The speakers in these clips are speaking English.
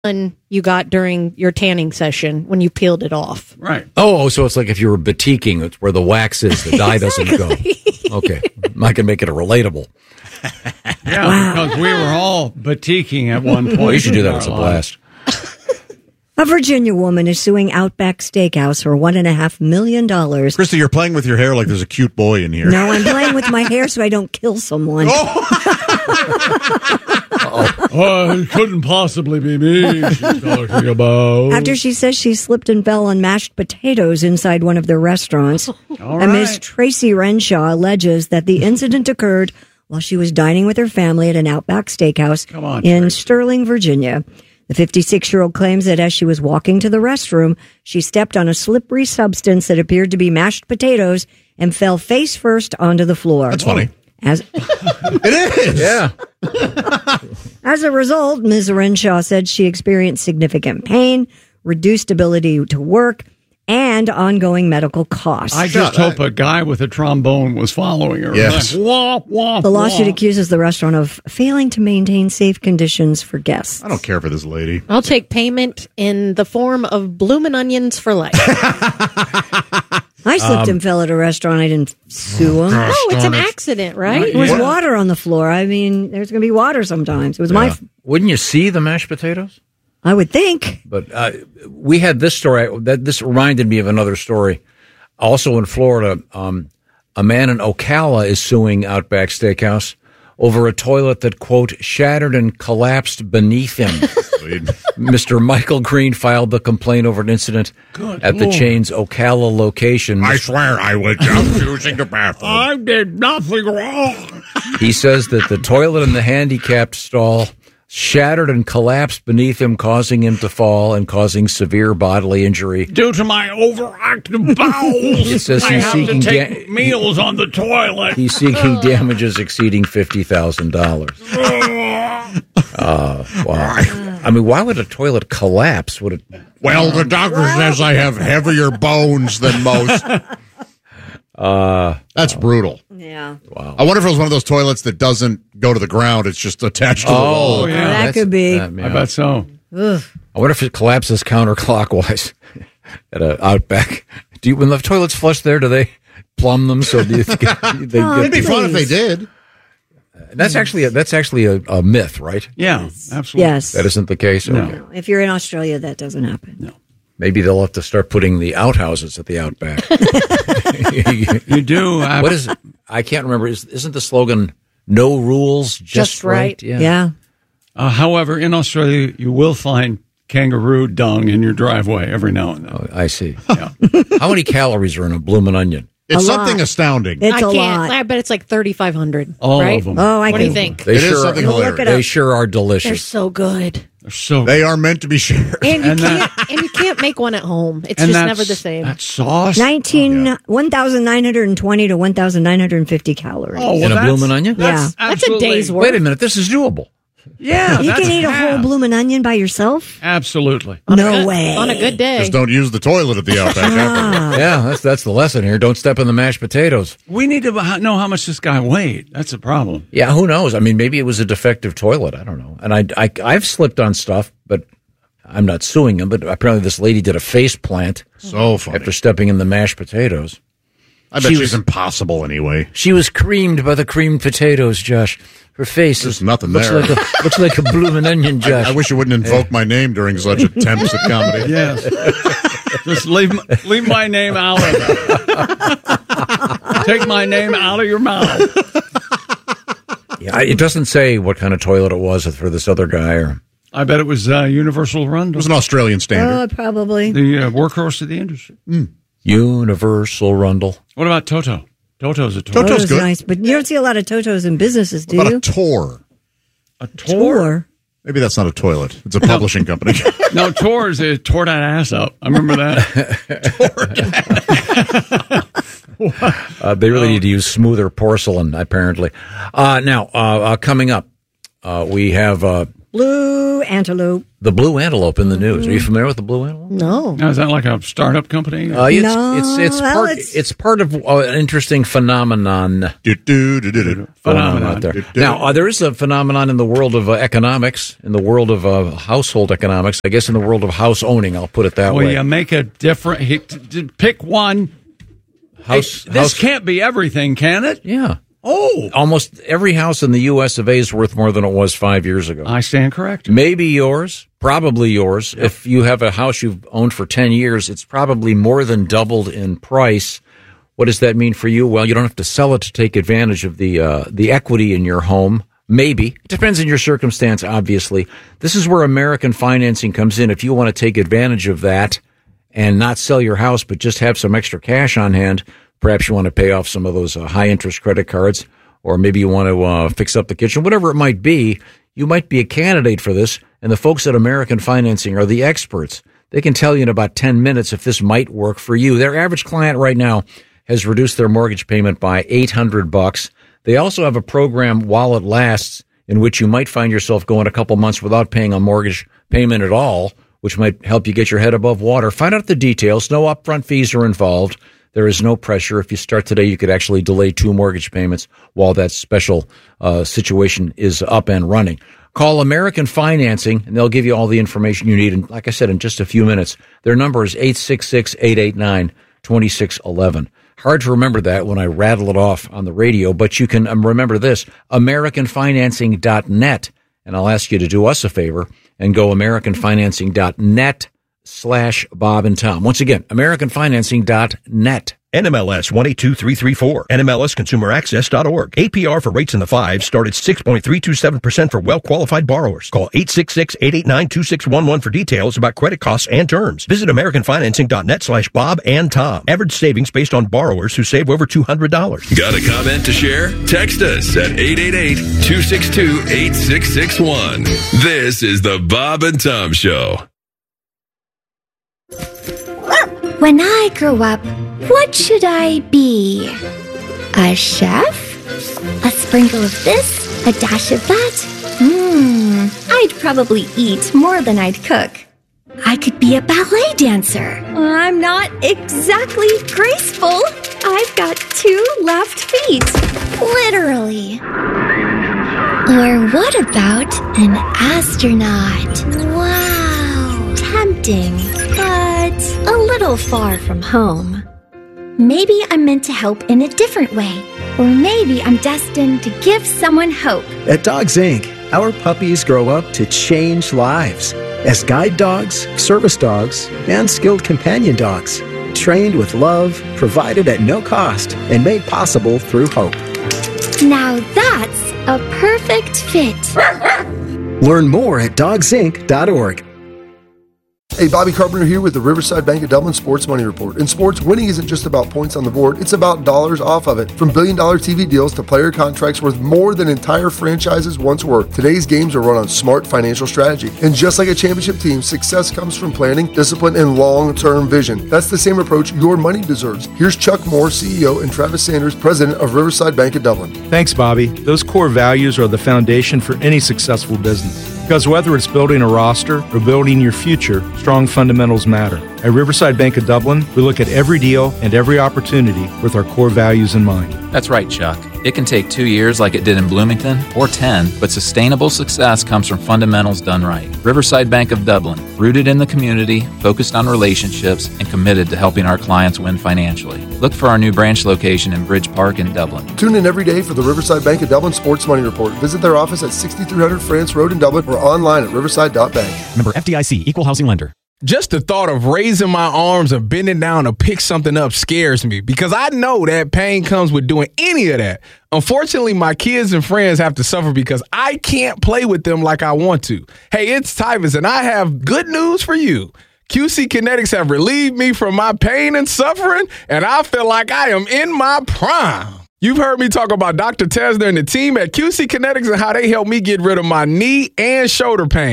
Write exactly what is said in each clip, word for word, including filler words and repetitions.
you got during your tanning session when you peeled it off. Right. Oh, so it's like if you were batiking, it's where the wax is, the dye doesn't go. Okay. I can make it a relatable. Yeah, wow. Because we were all batiking at one point. Well, you should do that. It's a blast. A Virginia woman is suing Outback Steakhouse for one and a half million dollars. Christy, you're playing with your hair like there's a cute boy in here. No, I'm playing with my hair so I don't kill someone. Oh, oh it couldn't possibly be me she's talking about. After she says she slipped and fell on mashed potatoes inside one of their restaurants. All right. And Miss Tracy Renshaw alleges that the incident occurred while she was dining with her family at an Outback Steakhouse Come on, in Tracy. Sterling, Virginia. The fifty-six-year-old claims that as she was walking to the restroom, she stepped on a slippery substance that appeared to be mashed potatoes and fell face first onto the floor. That's funny. As it is. Yeah. As a result, Miz Renshaw said she experienced significant pain, reduced ability to work, and ongoing medical costs. I just hope a guy with a trombone was following her. Yes. Like, wah, wah, The lawsuit wah. accuses the restaurant of failing to maintain safe conditions for guests. I don't care for this lady. I'll take payment in the form of bloomin' onions for life. I slipped um, and fell at a restaurant. I didn't sue him. Oh, it's an accident, right? It was water on the floor. I mean, there's going to be water sometimes. It was Yeah. my... F- Wouldn't you see the mashed potatoes? I would think. But uh, we had this story. That This reminded me of another story. Also in Florida, um, a man in Ocala is suing Outback Steakhouse over a toilet that, quote, shattered and collapsed beneath him. Mister Michael Green filed the complaint over an incident Good at the Lord. chain's Ocala location. I swear I was just using the bathroom. I did nothing wrong. He says that the toilet in the handicapped stall shattered and collapsed beneath him, causing him to fall and causing severe bodily injury. Due to my overactive bowels, It says I he's have seeking to take da- meals on the toilet. He's seeking damages exceeding fifty thousand dollars. Uh, wow. I mean, why would a toilet collapse? Would it? Well, the doctor says I have heavier bones than most. Uh, That's brutal. Yeah. Wow. I wonder if it was one of those toilets that doesn't go to the ground. It's just attached to the wall. Oh, yeah. That That's- could be. that- yeah. I bet so. Ugh. I wonder if it collapses counterclockwise at a Outback. Do you, when the toilets flush there, do they plumb them so they, they get? Oh, It'd be fun if they Please. did. That's actually a, that's actually a, a myth, right? Yeah, absolutely. Yes. That isn't the case. No. Okay. If you're in Australia, that doesn't happen. No. Maybe they'll have to start putting the outhouses at the Outback. You do. Have, What is? I can't remember. Is, isn't the slogan "No rules, just, Just right. Yeah. Yeah. Uh, however, in Australia, you will find kangaroo dung in your driveway every now and then. Oh, I see. Yeah. How many calories are in a bloomin' onion? It's A something lot. astounding. It's I a can't. lot. I bet it's like thirty-five hundred. All right? of them. Oh, I What can. do you think? They It is sure. something Look hilarious. it up. They sure are They're delicious. so good. They're so They are meant to be shared. And you And that- can't and you can't make one at home. It's and just that's- never the same. That sauce. nineteen, Oh, yeah. one thousand nine hundred twenty to one thousand nine hundred fifty calories. Oh, well, In a that's- bloomin' onion? That's, Yeah. That's a absolutely- day's work. Wait a minute. This is doable. Yeah, you that's can eat a half. whole bloomin' onion by yourself? Absolutely. No Good- way. On a good day. Just don't use the toilet at the Outback. after. Yeah, that's that's the lesson here. Don't step in the mashed potatoes. We need to h- know how much this guy weighed. That's a problem. Yeah, who knows? I mean, maybe it was a defective toilet. I don't know. And I, I I've slipped on stuff, but I'm not suing him. But apparently, this lady did a face plant So funny. after stepping in the mashed potatoes. I bet She she's was- impossible anyway. She was creamed by the creamed potatoes, Josh. Her face There's is nothing looks there. Like a, looks like a bloomin' onion, Josh. I, I wish you wouldn't invoke my name during such attempts at comedy. Yes. Just leave my, leave my name out of it. Take my name out of your mouth. Yeah, it doesn't say what kind of toilet it was for this other guy. Or I bet it was uh, Universal It Rundle, was an Australian standard. Oh, probably. the uh, workhorse of the industry. Universal Rundle. What about Toto? Toto's a toy. Toto's Toto's good. nice, but you don't see a lot of Totos in businesses, do What you? about a Tor? A tour? Tour. Maybe that's not a toilet. It's a publishing company. No, tour is a tore that ass up. I remember that. Uh, they really need to use smoother porcelain, apparently. Uh, now, uh, uh, coming up, uh, we have uh, Blue Antelope. The Blue Antelope in the news. Are you familiar with the Blue Antelope? No. Now, is that like a startup company? Uh, it's, No, it's it's well, part it's- it's part of uh, an interesting phenomenon Do, do, do, do, do. going on Phenomenon. out there. Do, do. Now, uh, there is a phenomenon in the world of uh, economics, in the world of uh, household economics. I guess in the world of house owning, I'll put it that Well, way. you make a different. he- t- t- Pick one. House, Hey, this house- can't be everything, can it? yeah. Oh, Almost every house in the U S of A is worth more than it was five years ago. I stand corrected. Maybe yours, probably yours. If you have a house you've owned for ten years, it's probably more than doubled in price. What does that mean for you? Well, you don't have to sell it to take advantage of the uh, the equity in your home. Maybe. It depends on your circumstance, obviously. This is where American Financing comes in. If you want to take advantage of that and not sell your house, but just have some extra cash on hand, perhaps you want to pay off some of those uh, high-interest credit cards, or maybe you want to uh, fix up the kitchen, whatever it might be, you might be a candidate for this. And the folks at American Financing are the experts. They can tell you in about ten minutes if this might work for you. Their average client right now has reduced their mortgage payment by eight hundred bucks. They also have a program while it lasts in which you might find yourself going a couple months without paying a mortgage payment at all, which might help you get your head above water. Find out the details. No upfront fees are involved. There is no pressure. If you start today, you could actually delay two mortgage payments while that special uh, situation is up and running. Call American Financing, and they'll give you all the information you need. And like I said, in just a few minutes, their number is eight six six, eight eight nine, two six one one. Hard to remember that when I rattle it off on the radio, but you can um, remember this, american financing dot net. And I'll ask you to do us a favor and go american financing dot net slash Bob and Tom. Once again, american financing dot net. N M L S one eight two three three four. N M L S consumer access dot org. A P R for rates in the fives start at six point three two seven percent for well-qualified borrowers. Call eight six six, eight eight nine, two six one one for details about credit costs and terms. Visit american financing dot net slash Bob and Tom. Average savings based on borrowers who save over two hundred dollars. Got a comment to share? Text us at eight eight eight, two six two, eight six six one. This is the Bob and Tom Show. When I grow up, what should I be? A chef? A sprinkle of this? A dash of that? Hmm, I'd probably eat more than I'd cook. I could be a ballet dancer. I'm not exactly graceful. I've got two left feet. Literally. Or what about an astronaut? Wow. Tempting, but a little far from home. Maybe I'm meant to help in a different way. Or maybe I'm destined to give someone hope. At Dogs Incorporated, our puppies grow up to change lives as guide dogs, service dogs, and skilled companion dogs, trained with love, provided at no cost, and made possible through hope. Now that's a perfect fit. Learn more at dogs inc dot org. Hey, Bobby Carpenter here with the Riverside Bank of Dublin Sports Money Report. In sports, winning isn't just about points on the board, it's about dollars off of it. From billion-dollar T V deals to player contracts worth more than entire franchises once were, today's games are run on smart financial strategy. And just like a championship team, success comes from planning, discipline, and long-term vision. That's the same approach your money deserves. Here's Chuck Moore, C E O, and Travis Sanders, President of Riverside Bank of Dublin. Thanks, Bobby. Those core values are the foundation for any successful business. Because whether it's building a roster or building your future, strong fundamentals matter. At Riverside Bank of Dublin, we look at every deal and every opportunity with our core values in mind. That's right, Chuck. It can take two years like it did in Bloomington, or ten, but sustainable success comes from fundamentals done right. Riverside Bank of Dublin, rooted in the community, focused on relationships, and committed to helping our clients win financially. Look for our new branch location in Bridge Park in Dublin. Tune in every day for the Riverside Bank of Dublin Sports Money Report. Visit their office at sixty-three hundred France Road in Dublin or online at riverside dot bank. Member F D I C, Equal Housing Lender. Just the thought of raising my arms and bending down to pick something up scares me because I know that pain comes with doing any of that. Unfortunately, my kids and friends have to suffer because I can't play with them like I want to. Hey, it's Tyvus, and I have good news for you. Q C Kinetics have relieved me from my pain and suffering, and I feel like I am in my prime. You've heard me talk about Doctor Tesner and the team at Q C Kinetics and how they helped me get rid of my knee and shoulder pain.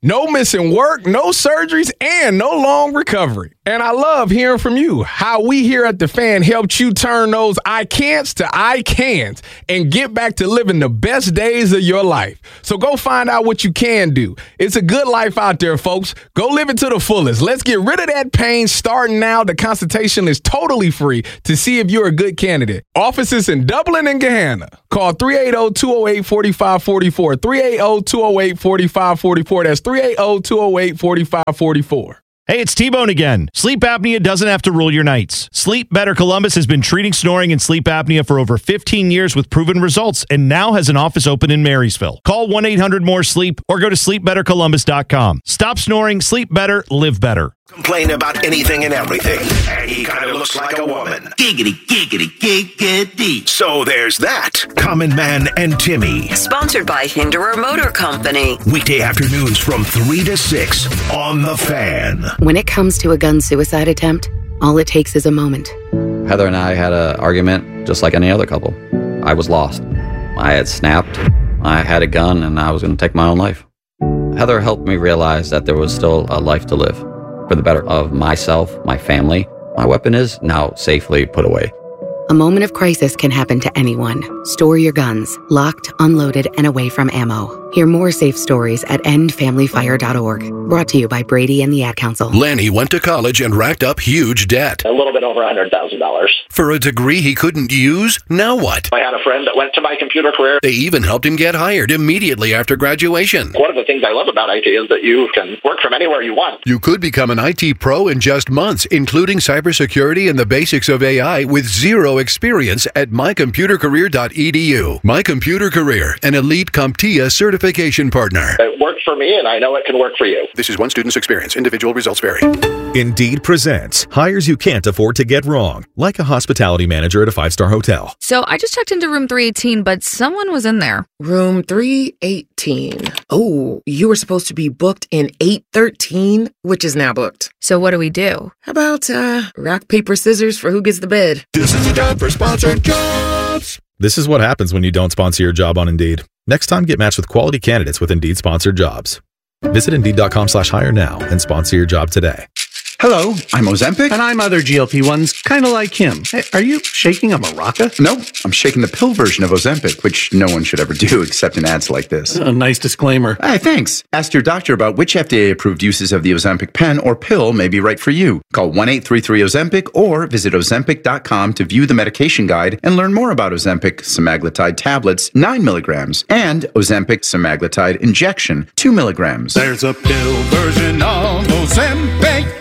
No missing work, no surgeries, and no long recovery. And I love hearing from you how we here at The Fan helped you turn those I can'ts to I can'ts and get back to living the best days of your life. So go find out what you can do. It's a good life out there, folks. Go live it to the fullest. Let's get rid of that pain starting now. The consultation is totally free to see if you're a good candidate. Offices in Dublin and Gahanna. Call three eight zero, two zero eight, four five four four. three eight zero, two zero eight, four five four four. That's three eight zero, two zero eight, four five four four. Hey, it's T-Bone again. Sleep apnea doesn't have to rule your nights. Sleep Better Columbus has been treating snoring and sleep apnea for over fifteen years with proven results and now has an office open in Marysville. Call one eight hundred more sleep or go to sleep better columbus dot com. Stop snoring, sleep better, live better. Complain about anything and everything, and he kind of looks like a woman. Giggity, giggity, giggity. So there's that. Common Man and Timmy. Sponsored by Hinderer Motor Company. Weekday afternoons from three to six on The Fan. When it comes to a gun suicide attempt, all it takes is a moment. Heather and I had an argument just like any other couple. I was lost. I had snapped. I had a gun, and I was going to take my own life. Heather helped me realize that there was still a life to live. For the better of myself, my family, my weapon is now safely put away. A moment of crisis can happen to anyone. Store your guns, locked, unloaded, and away from ammo. Hear more safe stories at end family fire dot org. Brought to you by Brady and the Ad Council. Lanny went to college and racked up huge debt. A little bit over one hundred thousand dollars. For a degree he couldn't use? Now what? I had a friend that went to my computer career. They even helped him get hired immediately after graduation. One of the things I love about I T is that you can work from anywhere you want. You could become an I T pro in just months, including cybersecurity and the basics of A I with zero experience at my computer career dot e d u. My Computer Career, an elite CompTIA certification partner. It worked for me, and I know it can work for you. This is one student's experience. Individual results vary. Indeed presents hires you can't afford to get wrong, like a hospitality manager at a five-star hotel. So I just checked into room three eighteen, but someone was in there. Room three eighteen. Oh, you were supposed to be booked in eight thirteen, which is now booked. So what do we do? How about uh, rock, paper, scissors for who gets the bed? This is the time for sponsored jobs. This is what happens when you don't sponsor your job on Indeed. Next time, get matched with quality candidates with Indeed sponsored jobs. Visit Indeed dot com slash hire now and sponsor your job today. Hello, I'm Ozempic. And I'm other G L P ones, kind of like him. Hey, are you shaking a maraca? No, I'm shaking the pill version of Ozempic, which no one should ever do except in ads like this. A nice disclaimer. Hey, thanks. Ask your doctor about which F D A-approved uses of the Ozempic pen or pill may be right for you. Call one eight three three Ozempic or visit ozempic dot com to view the medication guide and learn more about Ozempic semaglutide tablets, nine milligrams, and Ozempic semaglutide injection, two milligrams. There's a pill version of Ozempic.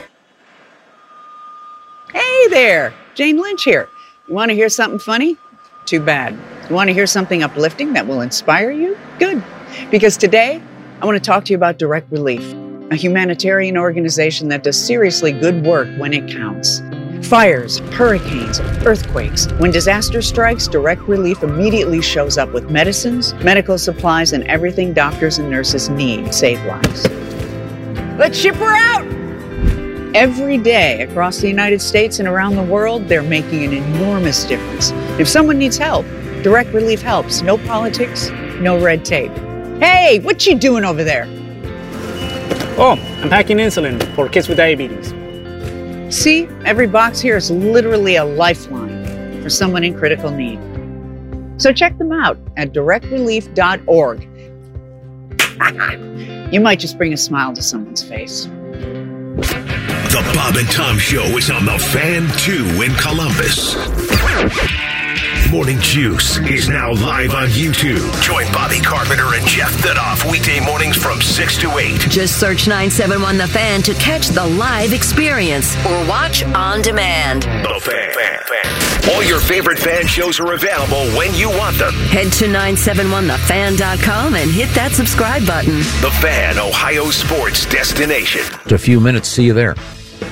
Hey there, Jane Lynch here. You want to hear something funny? Too bad. You want to hear something uplifting that will inspire you? Good. Because today, I want to talk to you about Direct Relief, a humanitarian organization that does seriously good work when it counts. Fires, hurricanes, earthquakes. When disaster strikes, Direct Relief immediately shows up with medicines, medical supplies, and everything doctors and nurses need to save lives. Let's ship her out! Every day across the United States and around the world, they're making an enormous difference. If someone needs help, Direct Relief helps. No politics, no red tape. Hey, what you doing over there? Oh, I'm packing insulin for kids with diabetes. See, every box here is literally a lifeline for someone in critical need. So check them out at direct relief dot org. You might just bring a smile to someone's face. The Bob and Tom Show is on The Fan two in Columbus. Morning Juice is now live on YouTube. Join Bobby Carpenter and Jeff Thidoff weekday mornings from six to eight. Just search nine seven one The Fan to catch the live experience or watch on demand. The Fan. fan, fan. All your favorite fan shows are available when you want them. Head to nine seven one the fan dot com and hit that subscribe button. The Fan, Ohio sports destination. In a few minutes, see you there.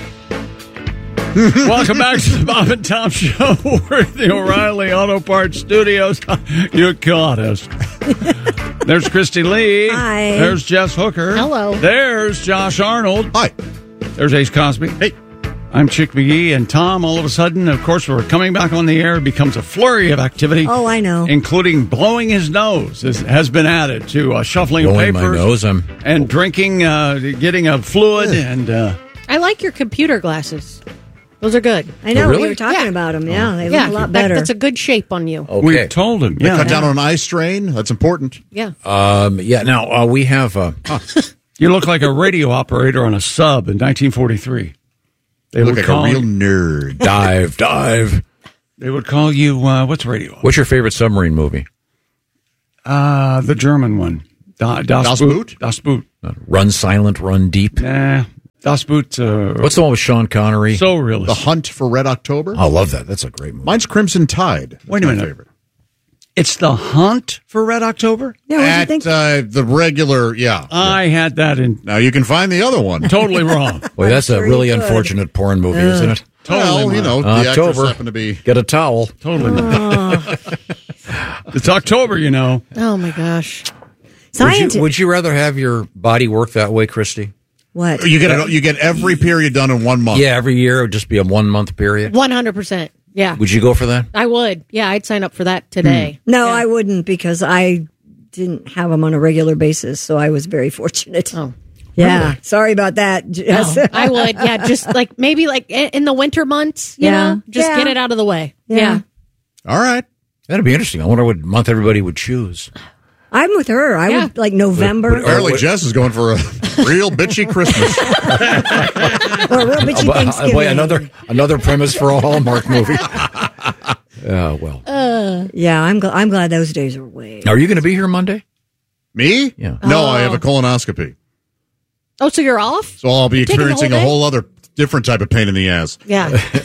Welcome back to the Bob and Tom Show. We're at the O'Reilly Auto Parts Studios. You caught us. There's Christy Lee. Hi. There's Jess Hooker. Hello. There's Josh Arnold. Hi. There's Ace Cosby. Hey. I'm Chick McGee, and Tom, all of a sudden, of course, we're coming back on the air. It becomes a flurry of activity. Oh, I know. Including blowing his nose is, has been added to uh, shuffling of Blowing my papers. nose, I'm- And drinking, uh, getting a fluid, and... Uh, I like your computer glasses. Those are good. I know, Oh, really? we were talking Yeah. about them. Yeah, they yeah, look a lot that- better. that's a good shape on you. Okay. We've told him. They Yeah. cut down on eye strain. That's important. Yeah. Um, yeah. Now uh, we have. Uh, You look like a radio operator on a sub in nineteen forty-three. They You look would like a call real nerd. dive, dive. They would call you, uh, what's radio? What's your favorite submarine movie? Uh, the German one. Da, das, Das Boot. Boot? Das Boot. Run Silent, Run Deep. Nah. Das Boot. Uh, What's the one with Sean Connery? so The realistic. Hunt for Red October. I love that. That's a great movie. Mine's Crimson Tide. That's Wait a my minute. favorite. It's the Hunt for Red October? yeah, what do you At think? uh, the regular, yeah. I had that in Now you can find the other one. totally wrong. Boy, that's sure a really you could. unfortunate porn movie, isn't it? Totally well, you know, wrong. the actress October. happened to be. Get a towel. Totally wrong. It's October, you know. Oh, my gosh. Would Scientists. you, would you rather have your body work that way, Christy? what? You get it, you get every period done in one month. Yeah, every year it would just be a one month period. one hundred percent. Yeah. Would you go for that? I would. Yeah, I'd sign up for that today. No, I wouldn't because I didn't have them on a regular basis, so I was very fortunate. Oh. Yeah, Really? sorry about that. Jess. No, I would. Yeah, just like maybe like i- in the winter months, you Yeah. know, just Yeah. get it out of the way. Yeah. Yeah. All right. That'd be interesting. I wonder what month everybody would choose. I'm with her. I Yeah. would like November. Would- would- Apparently, Jess is going for a real bitchy Christmas. or a real bitchy Uh, Thanksgiving. boy, another another premise for a Hallmark movie. Yeah, well. Uh, yeah, I'm gl- I'm glad those days are way. Are you going to be here Monday? Me? Yeah. No, Oh. I have a colonoscopy. Oh, so you're off? So I'll be You're taking the experiencing whole a day? whole other different type of pain in the ass. Yeah.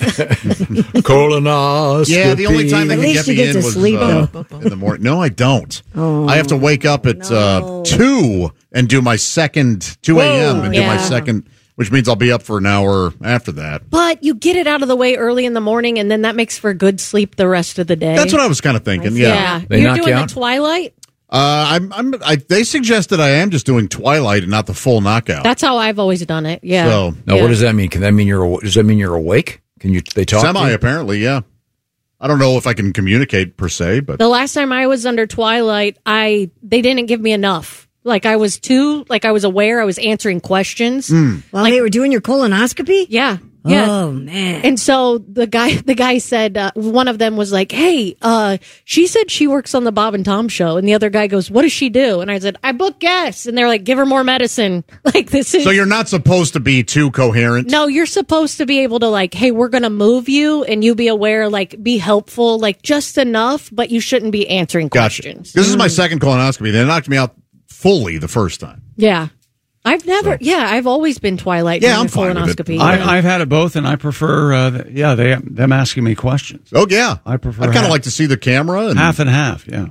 Colonoscopy. Yeah, the only time they At can least get you me get in to was sleep, uh, though. in the morning. No, I don't. Oh, I have to wake up at uh, two and do my second two a.m. and do my Yeah. second, which means I'll be up for an hour after that. But you get it out of the way early in the morning, and then that makes for good sleep the rest of the day. That's what I was kind of thinking. Yeah. Yeah. They You're knock doing you the out? Twilight? Uh, I'm. I'm. I, they suggested I am just doing Twilight and not the full knockout. That's how I've always done it. Yeah. So Now, Yeah. what does that mean? Can that mean you're aw- does that mean you're awake? Can you they talk? to semi you? apparently, yeah. I don't know if I can communicate per se, but The last time I was under Twilight, I they didn't give me enough. Like I was too, like I was aware, I was answering questions. While they were doing your colonoscopy? Yeah. Yeah. Oh man. And so the guy, the guy said, uh, one of them was like, "Hey, uh, she said she works on the Bob and Tom show." And the other guy goes, "What does she do?" And I said, "I book guests." And they're like, "Give her more medicine." Like this is. so you're not supposed to be too coherent. No, you're supposed to be able to like, hey, we're going to move you and you be aware, like be helpful, like just enough, but you shouldn't be answering Gotcha. questions. This is my second colonoscopy. They knocked me out fully the first time. Yeah. I've never, yeah, I've always been Twilight. Yeah, during I'm the fine with it. colonoscopy. I, I've had it both, and I prefer, uh, the- yeah, they them asking me questions. Oh yeah, I prefer. I'd kind half, of like to see the camera and half and half. Yeah.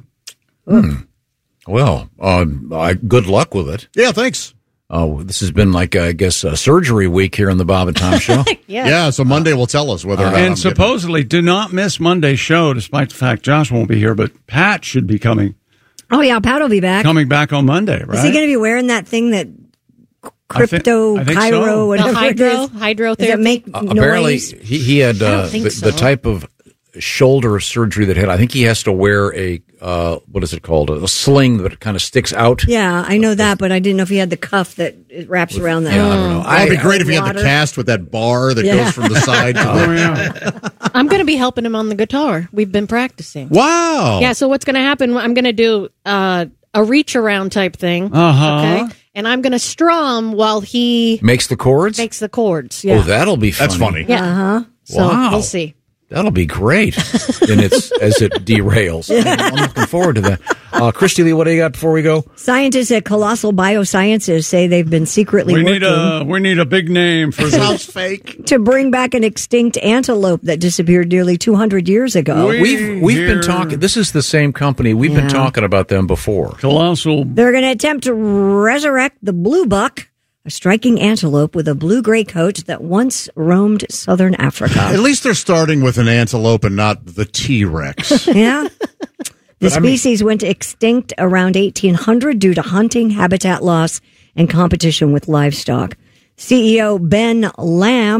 Well, uh, I, good luck with it. Yeah, thanks. Oh, this has been like uh, I guess uh, surgery week here on the Bob and Tom Show. yeah. Yeah, so Monday will tell us whether or not I'm And supposedly, do not miss Monday's show, despite the fact Josh won't be here, but Pat should be coming Oh yeah, Pat will be back. coming back on Monday, right? Is he going to be wearing that thing that I thi- crypto I think Cairo so. whatever The hydro, it is? hydrotherapy. Does it make Uh, apparently, noise? he, he had I don't uh, think the, so. the type of shoulder surgery that had. I think he has to wear a uh, what is it called? A, sling that kind of sticks out. Yeah, I know that, but I didn't know if he had the cuff that it wraps around that. Yeah, I don't know. That'd be I- great if you had water. the cast with that bar that Yeah. goes from the side. To Oh, the, yeah. I'm going to be helping him on the guitar. We've been practicing. wow. Yeah, so what's going to happen? I'm going to do uh, a reach around type thing. Uh-huh. Okay. And I'm going to strum while he Makes the chords. makes the chords. Yeah. Oh, that'll be funny. That's funny. Yeah. Uh huh. So Wow. we'll see. That'll be great. and it's as it derails. I'm looking forward to that. Uh, Christy Lee, what do you got before we go? Scientists at Colossal Biosciences say they've been secretly We working need a we need a big name for this. Sounds fake. to bring back an extinct antelope that disappeared nearly two hundred years ago. We- We've we've here- been talking. This is the same company. We've been Yeah. talking about them before. Colossal. They're going to attempt to resurrect the blue buck, a striking antelope with a blue-gray coat that once roamed southern Africa. At least they're starting with an antelope and not the T-Rex. Yeah. The But, I mean- species went extinct around eighteen hundred due to hunting, habitat loss, and competition with livestock. C E O Ben Lamb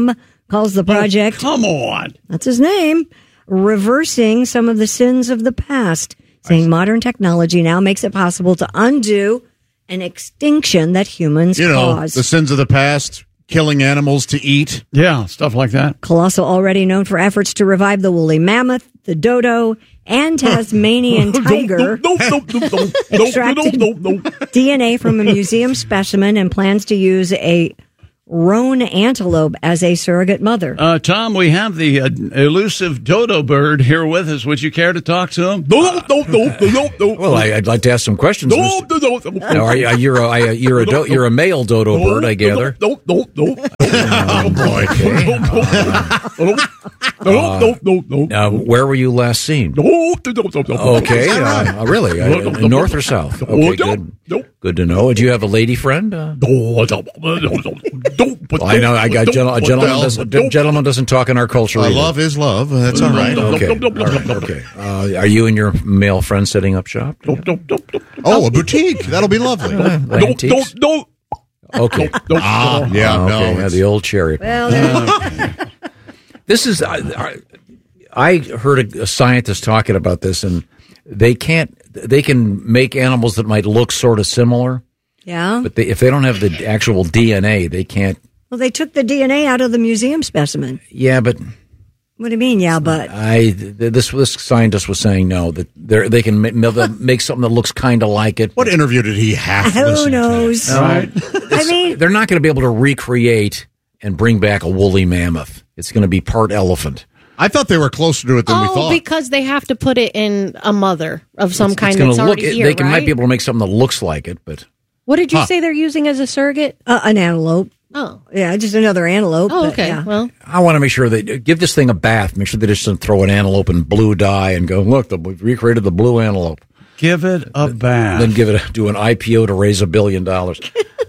calls the project. Oh, come on. That's his name. Reversing some of the sins of the past, saying modern technology now makes it possible to undo an extinction that humans You know, caused. the sins of the past, killing animals to eat. Yeah, stuff like that. Colossal, already known for efforts to revive the woolly mammoth, the dodo, and Tasmanian tiger, extracted D N A from a museum specimen and plans to use a roan antelope as a surrogate mother. Uh, Tom, we have the uh, elusive dodo bird here with us. Would you care to talk to him? Well, I, I'd like to ask some questions. Now, are you, you're a, I- you're a, do, you're a male dodo bird, I gather. No, no, no. Oh, boy. Uh, where were you last seen? Okay, uh, really? Uh, North or south? Okay, good. Good to know. Do you have a lady friend? Uh, well, I know. I got gen- a gentleman. Doesn't, gentleman doesn't talk in our culture. Uh, either. love is love. That's all right. Okay. All right. Okay. Uh, are you and your male friend setting up shop? Oh, a boutique. That'll be lovely. Uh, antiques? Okay. Ah, yeah, okay. no, Yeah, the old cherry. Well, Uh, this is. I, I heard a, a scientist talking about this, and they can't. They can make animals that might look sort of similar, yeah. but they, if they don't have the actual D N A, they can't. Well, they took the D N A out of the museum specimen. Yeah, but What do you mean, yeah, but? I this this scientist was saying no, that they they can make, make something that looks kind of like it. What interview did he have? to Who listen knows? To? No, Right? I mean, they're not going to be able to recreate and bring back a woolly mammoth. It's going to be part elephant. I thought they were closer to it than we Oh, thought. because they have to put it in a mother of some It's- kind it's gonna that's look, already it- here, They can, right? might be able to make something that looks like it, but What did you Huh. say they're using as a surrogate? Uh, an antelope. Oh. Yeah, just another antelope. Oh, but, okay. yeah. Well, I want to make sure they give this thing a bath. Make sure they just don't throw an antelope in blue dye and go, look, the, we've recreated the blue antelope. Give it a bath. Then give it a, do an I P O to raise a billion dollars.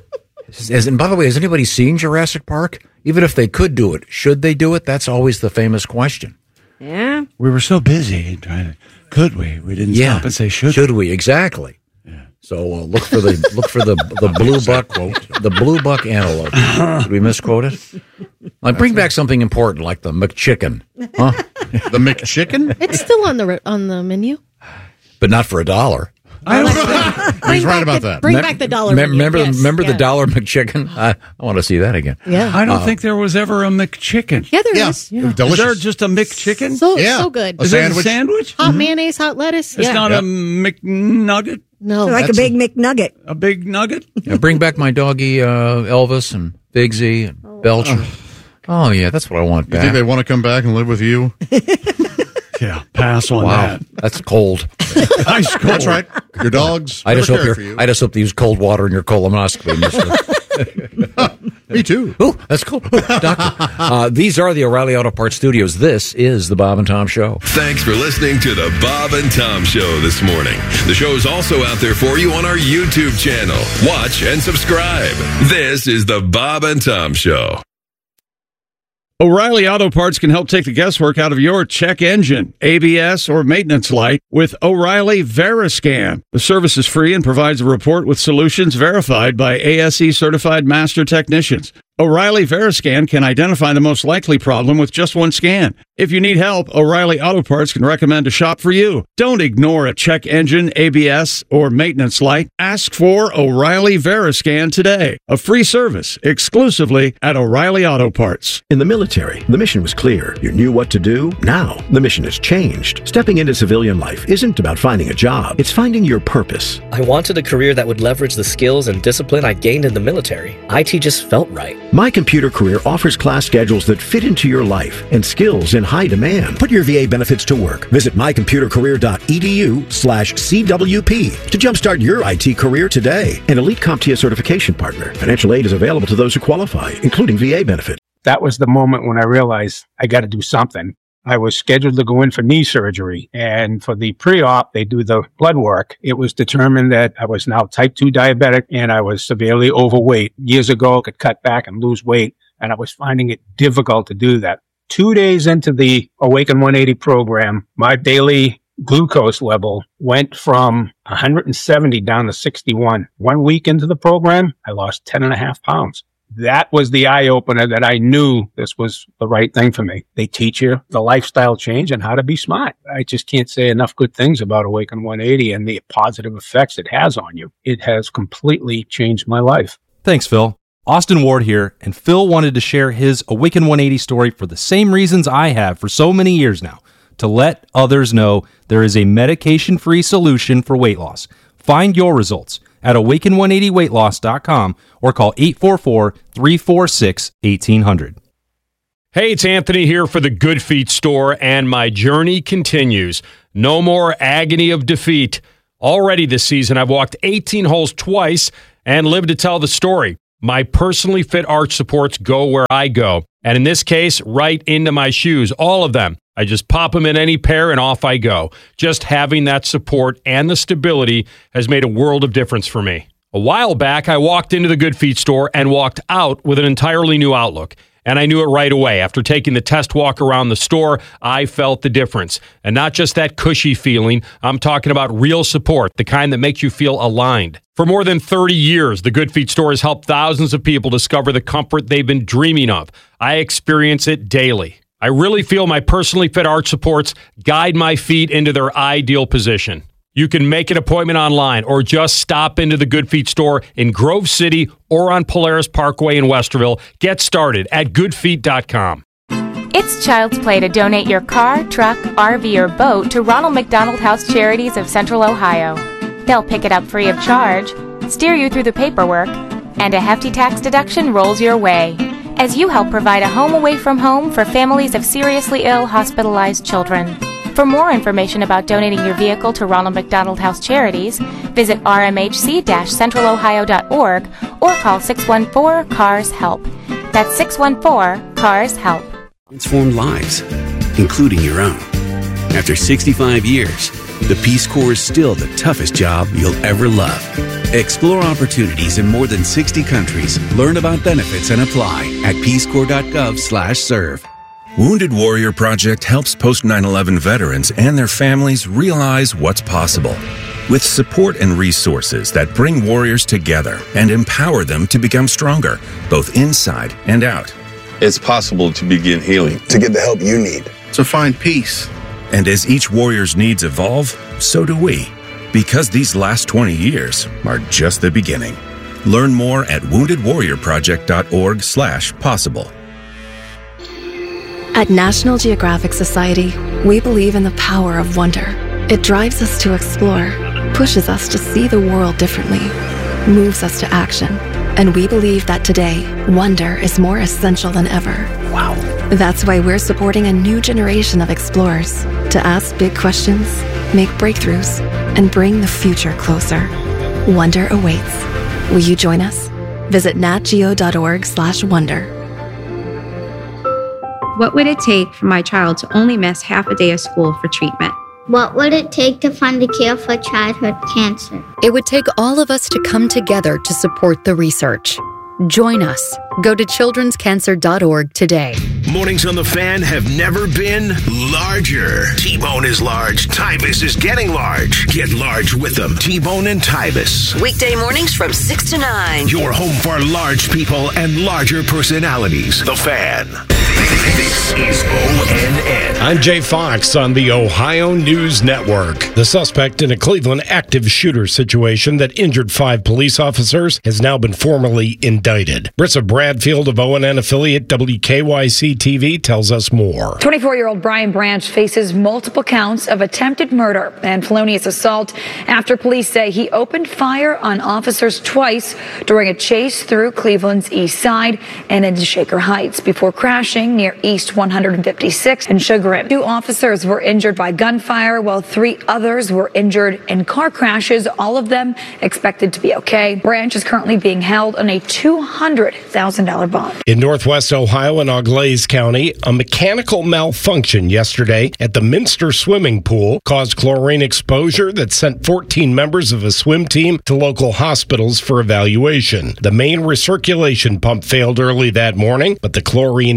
Has- and by the way, has anybody seen Jurassic Park? Even if they could do it, should they do it? That's always the famous question. Yeah. We were so busy trying to. Could we? We didn't Yeah. stop and say should. Should we? Exactly. So uh, look for the look for the the blue buck the blue buck antelope. Did we misquote it? Like bring back something important like the McChicken, huh? The McChicken? it's still on the re- on the menu. But not for a dollar. He's right about that. Bring back the dollar Me- menu. Remember, Yes, remember the yes. dollar McChicken? I, I want to see that again. Yeah. I don't Uh, think there was ever a McChicken. Yeah, there Yeah. is. It was delicious. Is there just a McChicken? So Yeah. so good. A Is sandwich? it a sandwich? Hot mayonnaise, hot lettuce. It's yeah. not Yeah. a McNugget? no. So like a That's big McNugget. A big nugget? Yeah, bring back my doggy uh, Elvis and Bigsy and Belcher. Oh yeah, that's what I want You back. think they want to come back and live with you? Yeah, pass on wow, that. that's cold. Ice cold. That's right. Your dogs. I just never hope cared you're, for you. I just hope they use cold water in your colonoscopy. Mister Me too. Oh, that's cool. Doctor. Uh, these are the O'Reilly Auto Parts Studios. This is the Bob and Tom Show. Thanks for listening to the Bob and Tom Show this morning. The show is also out there for you on our YouTube channel. Watch and subscribe. This is the Bob and Tom Show. O'Reilly Auto Parts can help take the guesswork out of your check engine, A B S, or maintenance light with O'Reilly Veriscan. The service is free and provides a report with solutions verified by A S E certified master technicians. O'Reilly Veriscan can identify the most likely problem with just one scan. If you need help, O'Reilly Auto Parts can recommend a shop for you. Don't ignore a check engine, A B S, or maintenance light. Ask for O'Reilly Veriscan today. A free service exclusively at O'Reilly Auto Parts. In the military, the mission was clear. You knew what to do. Now, the mission has changed. Stepping into civilian life isn't about finding a job. It's finding your purpose. I wanted a career that would leverage the skills and discipline I gained in the military. I T just felt right. My Computer Career offers class schedules that fit into your life and skills in high demand. Put your V A benefits to work. Visit mycomputercareer.edu slash CWP to jumpstart your I T career today. An Elite CompTIA certification partner. Financial aid is available to those who qualify, including V A benefits. That was the moment when I realized I got to do something. I was scheduled to go in for knee surgery, and for the pre-op, they do the blood work. It was determined that I was now type two diabetic and I was severely overweight. Years ago, I could cut back and lose weight, and I was finding it difficult to do that. Two days into the Awaken one eighty program, my daily glucose level went from one hundred seventy down to sixty-one. One week into the program, I lost ten and a half pounds. That was the eye opener that I knew this was the right thing for me. They teach you the lifestyle change and how to be smart. I just can't say enough good things about Awaken one eighty and the positive effects it has on you. It has completely changed my life. Thanks, Phil. Austin Ward here, and Phil wanted to share his Awaken one eighty story for the same reasons I have for so many years now, to let others know there is a medication-free solution for weight loss. Find your results at awaken one eighty weight loss dot com or call eight four four, three four six, one eight zero zero. Hey, it's Anthony here for the Good Feet store, and my journey continues. No more agony of defeat. Already this season, I've walked eighteen holes twice and lived to tell the story. My personally fit arch supports go where I go, and in this case, right into my shoes, all of them. I just pop them in any pair and off I go. Just having that support and the stability has made a world of difference for me. A while back, I walked into the Good Feet store and walked out with an entirely new outlook. And I knew it right away. After taking the test walk around the store, I felt the difference. And not just that cushy feeling, I'm talking about real support, the kind that makes you feel aligned. For more than thirty years, the Good Feet store has helped thousands of people discover the comfort they've been dreaming of. I experience it daily. I really feel my personally fit arch supports guide my feet into their ideal position. You can make an appointment online or just stop into the Good Feet store in Grove City or on Polaris Parkway in Westerville. Get started at good feet dot com. It's child's play to donate your car, truck, R V, or boat to Ronald McDonald House Charities of Central Ohio. They'll pick it up free of charge, steer you through the paperwork, and a hefty tax deduction rolls your way as you help provide a home away from home for families of seriously ill, hospitalized children. For more information about donating your vehicle to Ronald McDonald House Charities, visit r m h c dash central ohio dot org or call six one four, C A R S HELP. That's six one four, C A R S HELP. Transformed lives, including your own. After sixty-five years, the Peace Corps is still the toughest job you'll ever love. Explore opportunities in more than sixty countries. Learn about benefits and apply at peace corps dot gov slash serve. Wounded Warrior Project helps post nine eleven veterans and their families realize what's possible. With support and resources that bring warriors together and empower them to become stronger, both inside and out. It's possible to begin healing, to get the help you need, to find peace. And as each warrior's needs evolve, so do we. Because these last twenty years are just the beginning. Learn more at wounded warrior project dot org slash possible. At National Geographic Society, we believe in the power of wonder. It drives us to explore, pushes us to see the world differently, moves us to action. And we believe that today, wonder is more essential than ever. Wow. That's why we're supporting a new generation of explorers to ask big questions, make breakthroughs, and bring the future closer. Wonder awaits. Will you join us? Visit nat geo dot org slash wonder. What would it take for my child to only miss half a day of school for treatment? What would it take to find a cure for childhood cancer? It would take all of us to come together to support the research. Join us. Go to children's cancer dot org today. Mornings on the Fan have never been larger. T-Bone is large. Tybus is getting large. Get large with them. T-Bone and Tybus. Weekday mornings from six to nine. Your home for large people and larger personalities. The Fan. This is O N N. I'm Jay Fox on the Ohio News Network. The suspect in a Cleveland active shooter situation that injured five police officers has now been formally indicted. Brissa Bradfield of O N N affiliate W K Y C T V tells us more. twenty-four-year-old Brian Branch faces multiple counts of attempted murder and felonious assault after police say he opened fire on officers twice during a chase through Cleveland's east side and into Shaker Heights before crashing near East one fifty-six and Sugar. Two officers were injured by gunfire while three others were injured in car crashes, all of them expected to be okay. Branch is currently being held on a two hundred thousand dollars bond. In northwest Ohio in Auglaize County, a mechanical malfunction yesterday at the Minster swimming pool caused chlorine exposure that sent fourteen members of a swim team to local hospitals for evaluation. The main recirculation pump failed early that morning, but the chlorine injection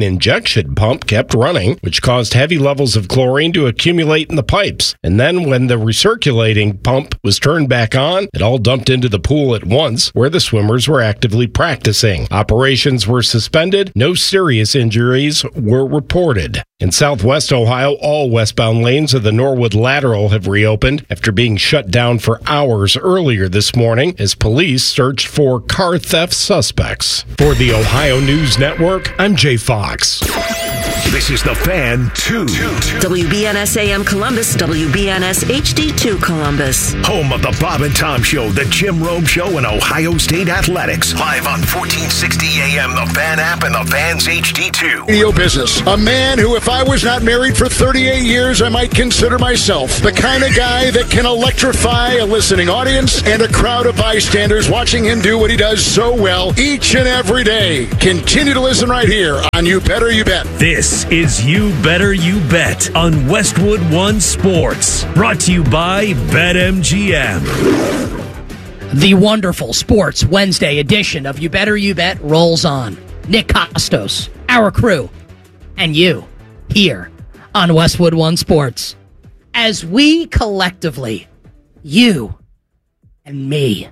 suction pump kept running, which caused heavy levels of chlorine to accumulate in the pipes. And then when the recirculating pump was turned back on, it all dumped into the pool at once, where the swimmers were actively practicing. Operations were suspended. No serious injuries were reported. In southwest Ohio, all westbound lanes of the Norwood Lateral have reopened after being shut down for hours earlier this morning as police searched for car theft suspects. For the Ohio News Network, I'm Jay Fox. This is The Fan two. W B N S A M Columbus, W B N S H D two Columbus. Home of the Bob and Tom Show, the Jim Rome Show, and Ohio State Athletics. Live on fourteen sixty A M, the Fan app, and the Fan's H D two. Radio business. A man who, if I was not married for thirty-eight years, I might consider myself the kind of guy that can electrify a listening audience and a crowd of bystanders watching him do what he does so well each and every day. Continue to listen right here on You Better You Bet. This is You Better You Bet on Westwood One Sports. Brought to you by BetMGM. The wonderful Sports Wednesday edition of You Better You Bet rolls on. Nick Costos, our crew, and you here on Westwood One Sports. As we collectively, you and me,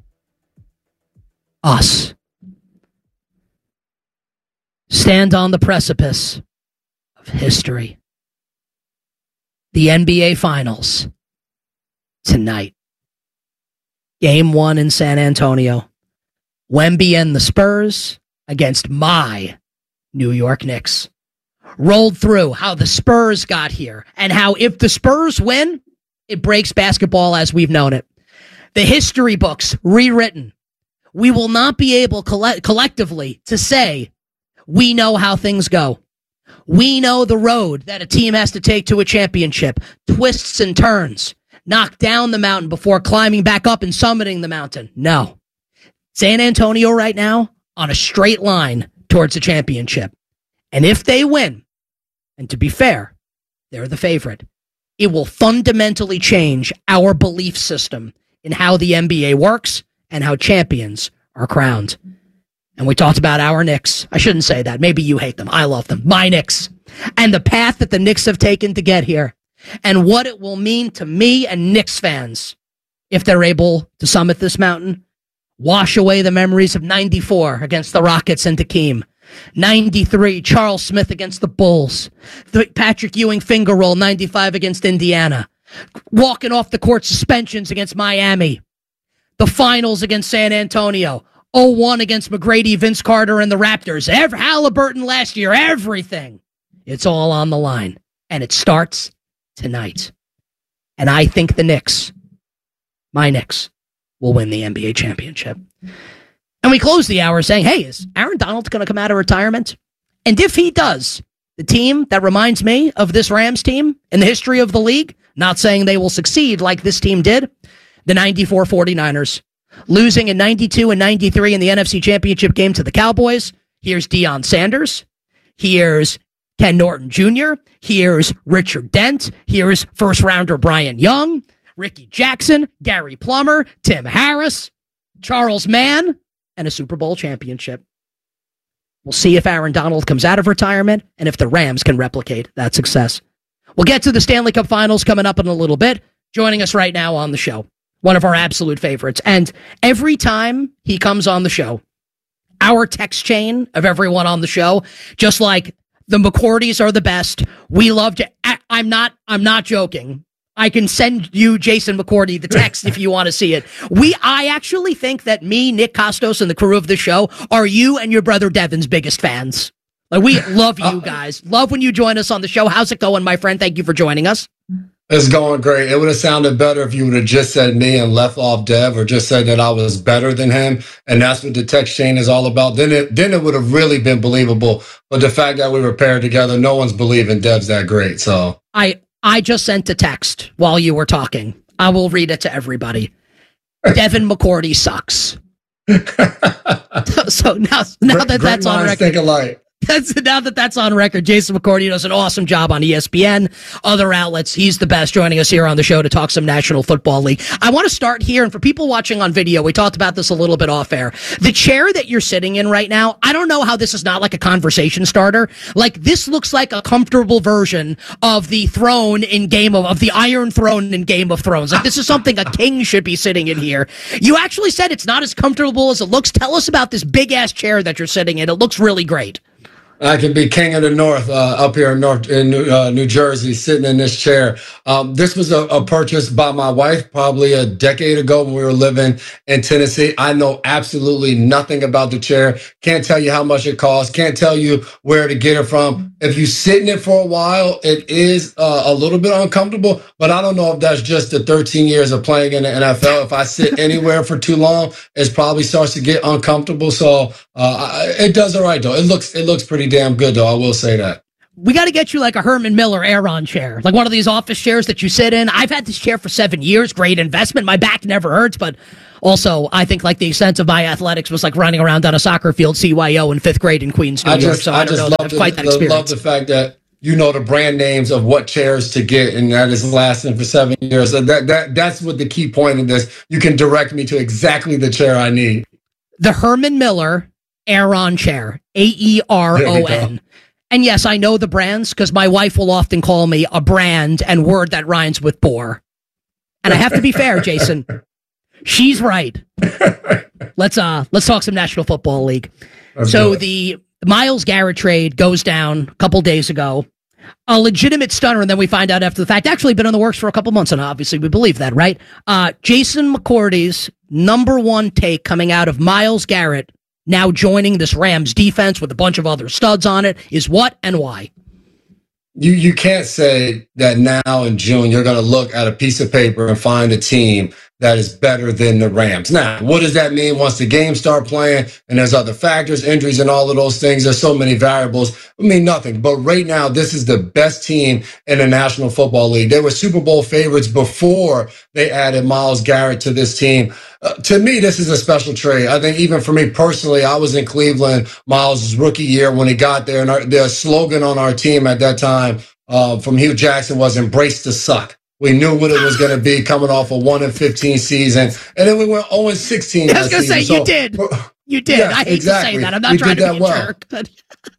us, stand on the precipice of history. The N B A Finals tonight. Game one in San Antonio. Wemby and the Spurs against my New York Knicks. Rolled through how the Spurs got here and how if the Spurs win, it breaks basketball as we've known it. The history books rewritten. We will not be able coll- collectively to say we know how things go. We know the road that a team has to take to a championship. Twists and turns. Knock down the mountain before climbing back up and summiting the mountain. No. San Antonio right now on a straight line towards a championship. And if they win, and to be fair, they're the favorite, it will fundamentally change our belief system in how the N B A works and how champions are crowned. And we talked about our Knicks. I shouldn't say that. Maybe you hate them. I love them. My Knicks. And the path that the Knicks have taken to get here. And what it will mean to me and Knicks fans if they're able to summit this mountain. Wash away the memories of ninety-four against the Rockets and Hakeem. ninety-three, Charles Smith against the Bulls. The Patrick Ewing finger roll, ninety-five against Indiana. Walking off the court suspensions against Miami. The finals against San Antonio. oh one against McGrady, Vince Carter, and the Raptors. Every, Halliburton last year, everything. It's all on the line. And it starts tonight. And I think the Knicks, my Knicks, will win the N B A championship. And we close the hour saying, hey, is Aaron Donald going to come out of retirement? And if he does, the team that reminds me of this Rams team in the history of the league, not saying they will succeed like this team did, the ninety-four 49ers. Losing in ninety-two and ninety-three in the N F C Championship game to the Cowboys. Here's Deion Sanders. Here's Ken Norton Junior Here's Richard Dent. Here's first-rounder Brian Young. Ricky Jackson. Gary Plummer. Tim Harris. Charles Mann. And a Super Bowl championship. We'll see if Aaron Donald comes out of retirement and if the Rams can replicate that success. We'll get to the Stanley Cup Finals coming up in a little bit. Joining us right now on the show. One of our absolute favorites. And every time he comes on the show, our text chain of everyone on the show, just like the McCourtys are the best. We love to, I, I'm not, I'm not joking. I can send you Jason McCourty the text if you want to see it. We, I actually think that me, Nick Costos, and the crew of the show are you and your brother Devin's biggest fans. Like, we love you guys. Love when you join us on the show. How's it going, my friend? Thank you for joining us. It's going great. It would have sounded better if you would have just said me and left off Dev, or just said that I was better than him, and that's what the text chain is all about. Then it then it would have really been believable. But the fact that we were paired together, no one's believing Dev's that great. So I I just sent a text while you were talking. I will read it to everybody. Devin McCourty sucks. So now, now great, that that's on record, think alike. That's, now that that's on record, Jason McCourty does an awesome job on E S P N, other outlets. He's the best, joining us here on the show to talk some National Football League. I want to start here, and for people watching on video, we talked about this a little bit off air. The chair that you're sitting in right now, I don't know how this is not like a conversation starter. Like, this looks like a comfortable version of the throne in Game of, of the Iron Throne in Game of Thrones. Like, this is something a king should be sitting in here. You actually said it's not as comfortable as it looks. Tell us about this big-ass chair that you're sitting in. It looks really great. I can be king of the north uh, up here in North in New, uh, New Jersey, sitting in this chair. Um, this was a, a purchase by my wife probably a decade ago when we were living in Tennessee. I know absolutely nothing about the chair. Can't tell you how much it costs. Can't tell you where to get it from. If you sit in it for a while, it is uh, a little bit uncomfortable, but I don't know if that's just the thirteen years of playing in the N F L. If I sit anywhere for too long, it probably starts to get uncomfortable. So uh, it does all right, though. It looks it looks pretty damn good, though. I will say that. We got to get you like a Herman Miller Aeron chair, like one of these office chairs that you sit in. I've had this chair for seven years. Great investment. My back never hurts, but also I think like the extent of my athletics was like running around on a soccer field, C Y O in fifth grade in Queens, New I York. just, So I, I don't just know love, that quite that the, experience. love the fact that you know the brand names of what chairs to get, and that is lasting for seven years. So that that that's what the key point of this. You can direct me to exactly the chair I need. The Herman Miller Aeron chair, A E R O N. And yes, I know the brands because my wife will often call me a brand and word that rhymes with bore. And I have to be fair, Jason. She's right. Let's uh let's talk some National Football League. Let's so the Myles Garrett trade goes down a couple days ago. A legitimate stunner, and then we find out after the fact, actually been in the works for a couple months, and obviously we believe that, right? Uh, Jason McCourty's number one take coming out of Myles Garrett now joining this Rams defense with a bunch of other studs on it is what and why? You you can't say that now in June you're going to look at a piece of paper and find a team that is better than the Rams. Now, what does that mean once the games start playing and there's other factors, injuries and all of those things? There's so many variables. I mean, nothing. But right now, this is the best team in the National Football League. They were Super Bowl favorites before they added Myles Garrett to this team. Uh, to me, this is a special trade. I think even for me personally, I was in Cleveland Myles' rookie year when he got there, and our, the slogan on our team at that time uh, from Hugh Jackson was "Embrace the suck." We knew what it was going to be coming off a one and fifteen season, and then we went zero and sixteen. I was going to say so, you did, you did. Yeah, I hate exactly. to say that. I'm not we trying did to be a well. jerk, but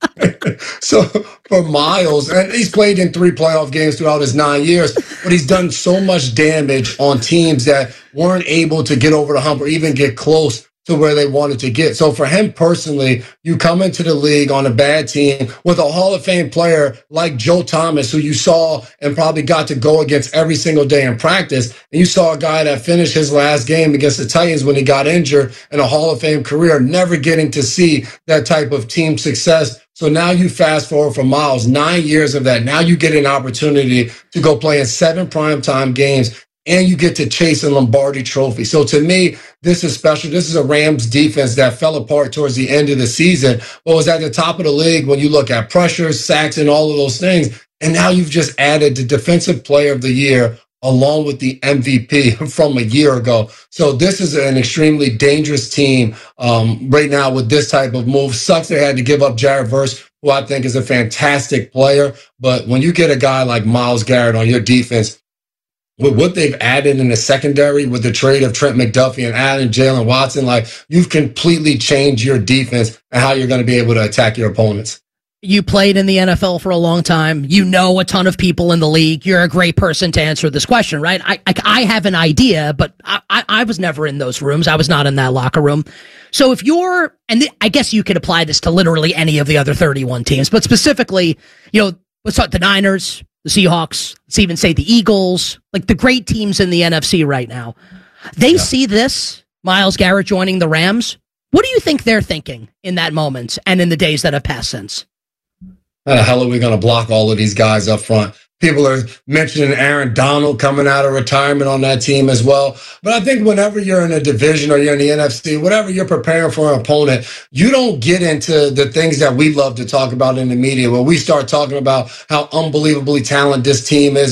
so for Myles, and he's played in three playoff games throughout his nine years, but he's done so much damage on teams that weren't able to get over the hump or even get close to where they wanted to get. So for him personally, you come into the league on a bad team with a Hall of Fame player like Joe Thomas, who you saw and probably got to go against every single day in practice. And you saw a guy that finished his last game against the Titans when he got injured in a Hall of Fame career, never getting to see that type of team success. So now you fast forward for Myles, nine years of that. Now you get an opportunity to go play in seven primetime games, and you get to chase a Lombardi trophy. So to me, this is special. This is a Rams defense that fell apart towards the end of the season, but was at the top of the league when you look at pressures, sacks, and all of those things. And now you've just added the Defensive Player of the Year along with the M V P from a year ago. So this is an extremely dangerous team um, right now with this type of move. Sucks they had to give up Jared Verse, who I think is a fantastic player. But when you get a guy like Myles Garrett on your defense, with what they've added in the secondary with the trade of Trent McDuffie and adding Jalen Watson, like you've completely changed your defense and how you're going to be able to attack your opponents. You played in the N F L for a long time. You know a ton of people in the league. You're a great person to answer this question, right? I I, I have an idea, but I, I, I was never in those rooms. I was not in that locker room. So if you're, and th- I guess you could apply this to literally any of the other thirty-one teams, but specifically, you know, let's talk the Niners, the Seahawks, let's even say the Eagles, like the great teams in the N F C right now. They yeah. see this, Myles Garrett joining the Rams. What do you think they're thinking in that moment and in the days that have passed since? How the hell are we going to block all of these guys up front? People are mentioning Aaron Donald coming out of retirement on that team as well. But I think whenever you're in a division or you're in the N F C, whatever you're preparing for an opponent, you don't get into the things that we love to talk about in the media, where we start talking about how unbelievably talented this team is. And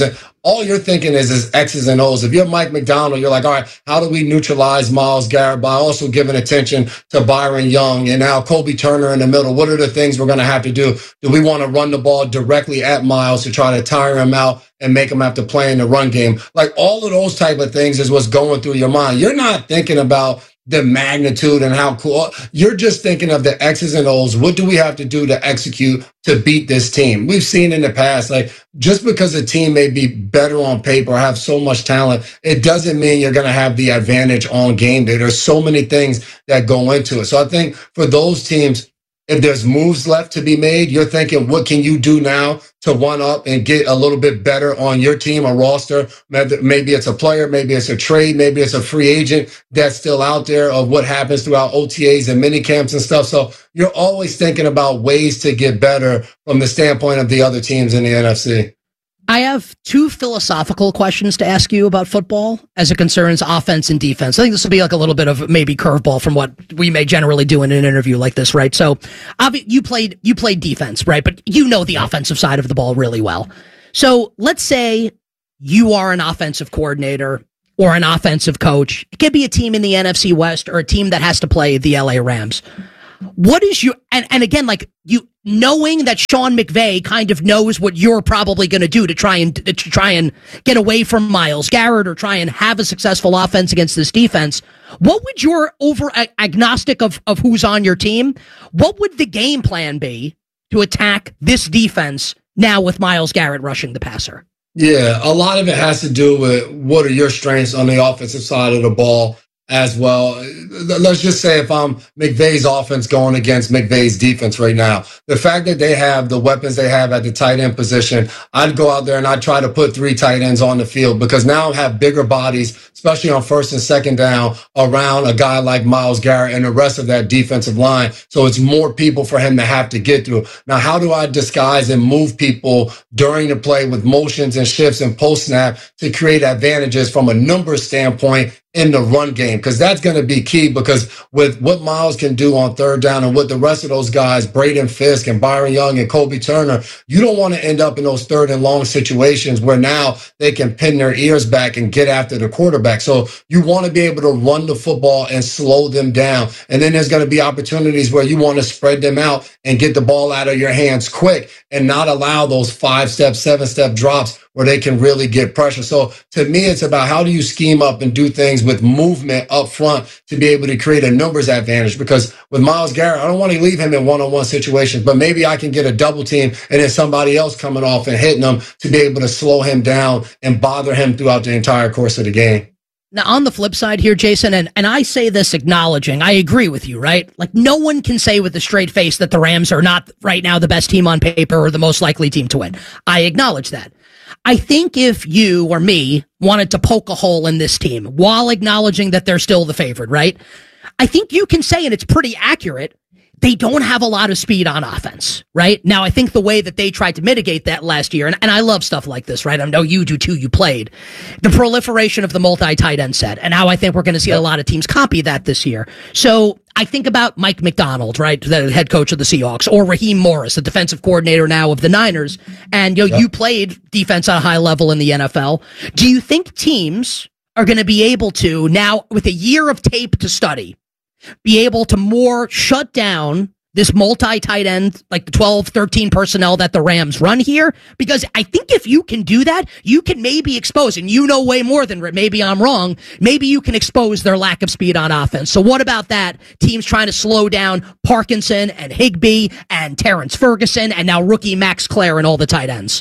all you're thinking is is X's and O's. If you're Mike Macdonald, you're like, all right, how do we neutralize Myles Garrett by also giving attention to Byron Young and now Kobe Turner in the middle? What are the things we're going to have to do? Do we want to run the ball directly at Myles to try to tire him out and make him have to play in the run game? Like, all of those type of things is what's going through your mind. You're not thinking about the magnitude and how cool. You're just thinking of the X's and O's. What do we have to do to execute to beat this team? We've seen in the past, like, just because a team may be better on paper or have so much talent, it doesn't mean you're going to have the advantage on game day. There's so many things that go into it. So I think for those teams, if there's moves left to be made, you're thinking, what can you do now to one up and get a little bit better on your team, a roster? Maybe it's a player, maybe it's a trade, maybe it's a free agent that's still out there, of what happens throughout O T As and mini camps and stuff. So you're always thinking about ways to get better from the standpoint of the other teams in the N F C. I have two philosophical questions to ask you about football as it concerns offense and defense. I think this will be like a little bit of maybe curveball from what we may generally do in an interview like this, right? So, obvi- you played you played defense, right? But you know the offensive side of the ball really well. So let's say you are an offensive coordinator or an offensive coach. It could be a team in the N F C West or a team that has to play the L A Rams. What is your, and, and again, like, you knowing that Sean McVay kind of knows what you're probably going to do to try and to try and get away from Myles Garrett or try and have a successful offense against this defense, what would your over agnostic of, of who's on your team, what would the game plan be to attack this defense now with Myles Garrett rushing the passer? Yeah, a lot of it has to do with what are your strengths on the offensive side of the ball as well. Let's just say if I'm McVay's offense going against McVay's defense right now, the fact that they have the weapons they have at the tight end position, I'd go out there and I'd try to put three tight ends on the field, because now I have bigger bodies, especially on first and second down, around a guy like Myles Garrett and the rest of that defensive line. So it's more people for him to have to get through. Now, how do I disguise and move people during the play with motions and shifts and post snap to create advantages from a numbers standpoint in the run game? Because that's going to be key, because with what Myles can do on third down and what the rest of those guys, Braden Fisk and Byron Young and Kobe Turner, you don't want to end up in those third and long situations where now they can pin their ears back and get after the quarterback. So you want to be able to run the football and slow them down. And then there's going to be opportunities where you want to spread them out and get the ball out of your hands quick and not allow those five step, seven step drops where they can really get pressure. So to me, it's about how do you scheme up and do things with movement up front to be able to create a numbers advantage. Because with Myles Garrett, I don't want to leave him in one-on-one situations, but maybe I can get a double team and then somebody else coming off and hitting him to be able to slow him down and bother him throughout the entire course of the game. Now, on the flip side here, Jason, and, and I say this acknowledging, I agree with you, right? Like, no one can say with a straight face that the Rams are not right now the best team on paper or the most likely team to win. I acknowledge that. I think if you or me wanted to poke a hole in this team while acknowledging that they're still the favorite, right? I think you can say, and it's pretty accurate, they don't have a lot of speed on offense, right? Now, I think the way that they tried to mitigate that last year, and, and I love stuff like this, right? I know you do too, you played, the proliferation of the multi-tight end set, and how I think we're going to see a lot of teams copy that this year. So I think about Mike Macdonald, right, the head coach of the Seahawks, or Raheem Morris, the defensive coordinator now of the Niners, and you know, yep. you played defense at a high level in the N F L. Do you think teams are going to be able to, now with a year of tape to study, be able to more shut down this multi-tight end, like the twelve, thirteen personnel that the Rams run here? Because I think if you can do that, you can maybe expose, and you know way more than maybe I'm wrong, maybe you can expose their lack of speed on offense. So what about that? Teams trying to slow down Parkinson and Higbee and Terrence Ferguson and now rookie Max Clare and all the tight ends.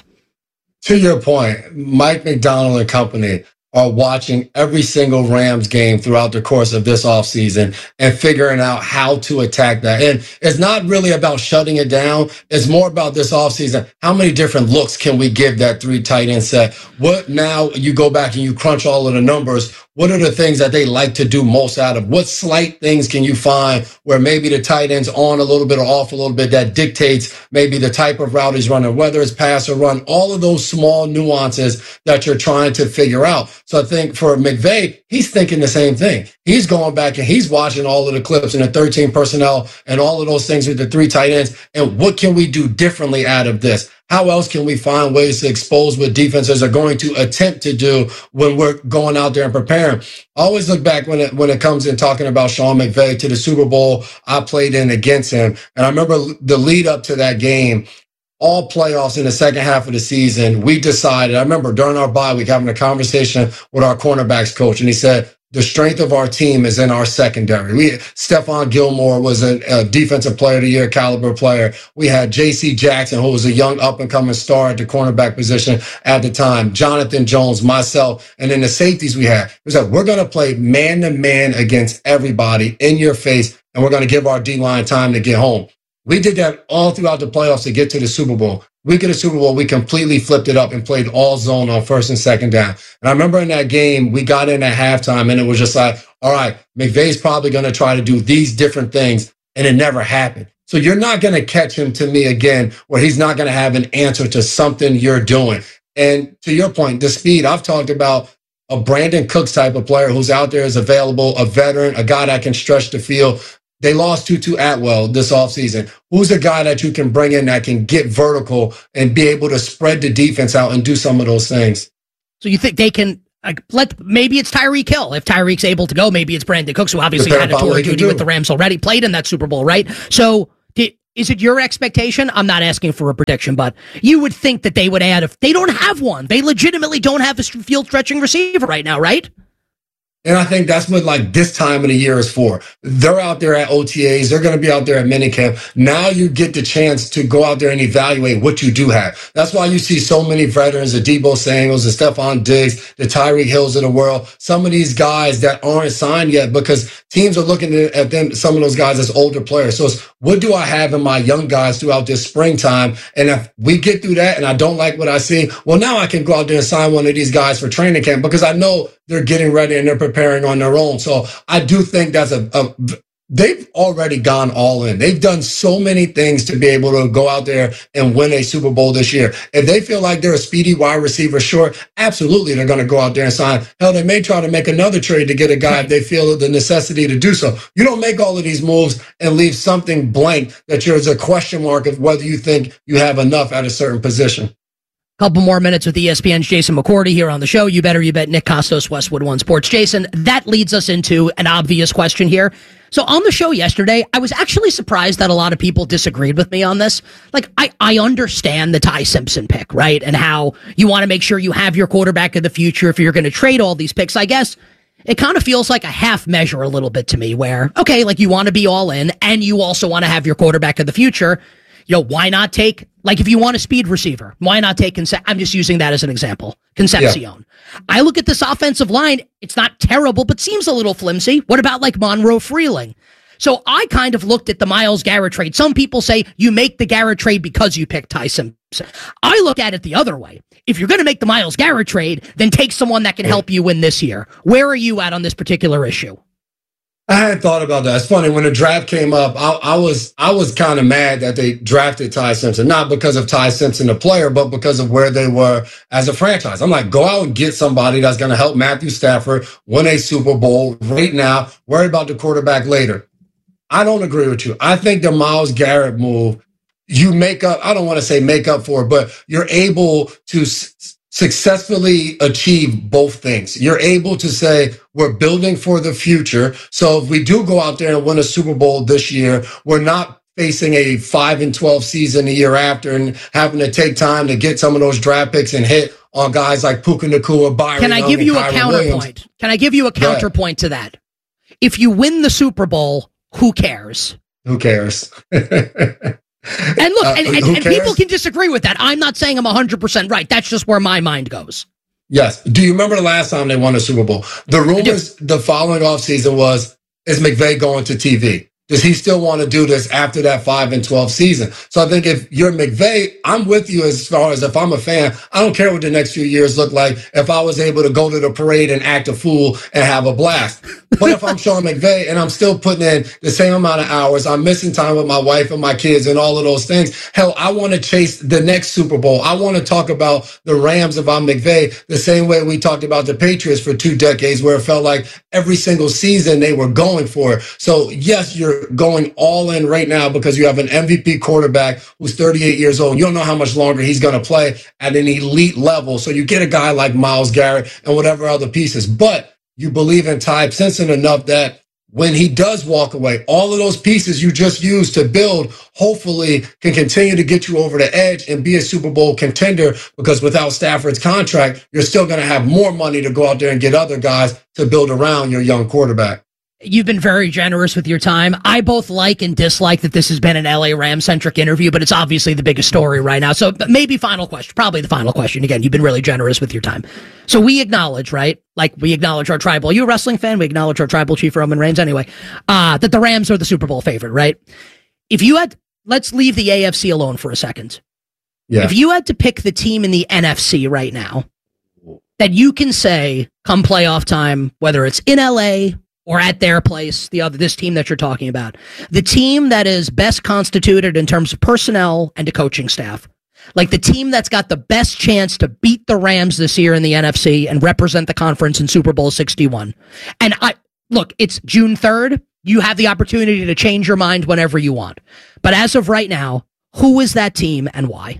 To your point, Mike Macdonald and company are watching every single Rams game throughout the course of this offseason and figuring out how to attack that. And it's not really about shutting it down. It's more about this offseason. How many different looks can we give that three tight end set? What now you go back and you crunch all of the numbers. What are the things that they like to do most out of? What slight things can you find where maybe the tight end's on a little bit or off a little bit that dictates maybe the type of route he's running, whether it's pass or run, all of those small nuances that you're trying to figure out. So I think for McVay, he's thinking the same thing. He's going back and he's watching all of the clips and the thirteen personnel and all of those things with the three tight ends. And what can we do differently out of this? how else can we find ways to expose what defenses are going to attempt to do when we're going out there and preparing? I always look back when it, when it comes in talking about Sean McVay to the Super Bowl I played in against him. And I remember the lead up to that game, all playoffs in the second half of the season, we decided, I remember during our bye week having a conversation with our cornerbacks coach, and he said, the strength of our team is in our secondary. We Stephon Gilmore was a, a defensive player of the year caliber player. We had J C Jackson, who was a young up-and-coming star at the cornerback position at the time. Jonathan Jones, myself, and then the safeties we had. It was like, we're going to play man-to-man against everybody in your face, and we're going to give our D-line time to get home. We did that all throughout the playoffs to get to the Super Bowl. Week of the Super Bowl, we completely flipped it up and played all zone on first and second down. And I remember in that game, we got in at halftime, and it was just like, all right, McVay's probably going to try to do these different things, and it never happened. So you're not going to catch him, to me, again, where he's not going to have an answer to something you're doing. And to your point, the speed, I've talked about a Brandon Cooks type of player who's out there, is available, a veteran, a guy that can stretch the field. They lost Tutu Atwell this offseason. Who's a guy that you can bring in that can get vertical and be able to spread the defense out and do some of those things? So you think they can, like, let maybe it's Tyreek Hill. If Tyreek's able to go, maybe it's Brandon Cooks, who obviously had a tour of duty with the Rams already, played in that Super Bowl, right? So did, is it your expectation? I'm not asking for a prediction, but you would think that they would add, if they don't have one, they legitimately don't have a field stretching receiver right now, right? And I think that's what, like, this time of the year is for. They're out there at O T As. They're going to be out there at minicamp. Now you get the chance to go out there and evaluate what you do have. That's why you see so many veterans, the Deebo Samuels, the Stephon Diggs, the Tyreek Hills of the world, some of these guys that aren't signed yet, because teams are looking at them, some of those guys, as older players. So it's, what do I have in my young guys throughout this springtime? And if we get through that and I don't like what I see, well, now I can go out there and sign one of these guys for training camp, because I know they're getting ready and they're preparing on their own. So I do think that's a, a they've already gone all in. They've done so many things to be able to go out there and win a Super Bowl this year. If they feel like they're a speedy wide receiver short, absolutely they're going to go out there and sign. Hell, they may try to make another trade to get a guy if they feel the necessity to do so. You don't make all of these moves and leave something blank that there's a question mark of whether you think you have enough at a certain position. Couple more minutes with E S P N's Jason McCourty here on the show. You better, you bet. Nick Costos, Westwood One Sports. Jason, that leads us into an obvious question here. So on the show yesterday, I was actually surprised that a lot of people disagreed with me on this. Like, I, I understand the Ty Simpson pick, right? And how you want to make sure you have your quarterback of the future if you're going to trade all these picks. I guess it kind of feels like a half measure a little bit to me, where, okay, like, you want to be all in and you also want to have your quarterback of the future. You know, why not take, like, if you want a speed receiver, why not take, Conce- I'm just using that as an example, Concepcion. Yeah. I look at this offensive line, it's not terrible, but seems a little flimsy. What about, like, Monroe Freeling? So I kind of looked at the Myles Garrett trade. Some people say you make the Garrett trade because you picked Ty Simpson. I look at it the other way. If you're going to make the Myles Garrett trade, then take someone that can help you win this year. Where are you at on this particular issue? I hadn't thought about that. It's funny, when the draft came up, I, I was I was kind of mad that they drafted Ty Simpson, not because of Ty Simpson, the player, but because of where they were as a franchise. I'm like, go out and get somebody that's going to help Matthew Stafford win a Super Bowl right now. Worry about the quarterback later. I don't agree with you. I think the Myles Garrett move, you make up, I don't want to say make up for it, but you're able to s- successfully achieve both things. You're able to say, we're building for the future. So if we do go out there and win a Super Bowl this year, we're not facing a five and twelve season the year after and having to take time to get some of those draft picks and hit on guys like Puka Nacua, Byron. Can I Young, give you a Kyron counterpoint? Williams. Can I give you a counterpoint to that? If you win the Super Bowl, who cares? Who cares? And look, Uh, and, and, and people can disagree with that. I'm not saying I'm one hundred percent right. That's just where my mind goes. Yes. Do you remember the last time they won a Super Bowl? The rumors the following offseason was, is McVay going to T V? Does he still want to do this after that five and twelve season? So I think if you're McVay, I'm with you as far as if I'm a fan, I don't care what the next few years look like if I was able to go to the parade and act a fool and have a blast. But if I'm Sean McVay and I'm still putting in the same amount of hours, I'm missing time with my wife and my kids and all of those things. Hell, I want to chase the next Super Bowl. I want to talk about the Rams if I'm McVay the same way we talked about the Patriots for two decades, where it felt like every single season they were going for it. So yes, you're you're going all in right now because you have an M V P quarterback who's thirty-eight years old. You don't know how much longer he's going to play at an elite level. So you get a guy like Myles Garrett and whatever other pieces. But you believe in Ty Simpson enough that when he does walk away, all of those pieces you just used to build hopefully can continue to get you over the edge and be a Super Bowl contender, because without Stafford's contract, you're still going to have more money to go out there and get other guys to build around your young quarterback. You've been very generous with your time. I both like and dislike that this has been an L A Rams-centric interview, but it's obviously the biggest story right now. So maybe final question, probably the final question. Again, you've been really generous with your time. So we acknowledge, right? Like we acknowledge our tribal. Are you a wrestling fan? We acknowledge our tribal chief Roman Reigns anyway. Uh, that the Rams are the Super Bowl favorite, right? If you had, let's leave the A F C alone for a second. Yeah. If you had to pick the team in the N F C right now that you can say come playoff time, whether it's in L A or at their place, the other, this team that you're talking about, the team that is best constituted in terms of personnel and a coaching staff, like the team that's got the best chance to beat the Rams this year in the N F C and represent the conference in Super Bowl sixty-one. And I look, it's June third. You have the opportunity to change your mind whenever you want. But as of right now, who is that team and why?